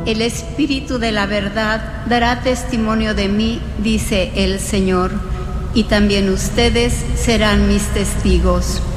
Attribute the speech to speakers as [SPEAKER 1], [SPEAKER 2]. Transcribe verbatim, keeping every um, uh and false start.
[SPEAKER 1] El Espíritu de la verdad dará testimonio de mí, dice el Señor, y también ustedes serán mis testigos.